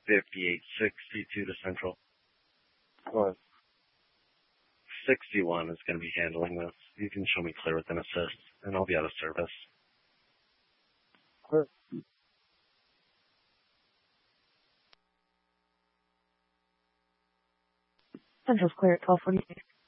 5862 to Central. What? 61 is going to be handling this. You can show me clear with an assist, and I'll be out of service. Clear. Central's clear at 12:46.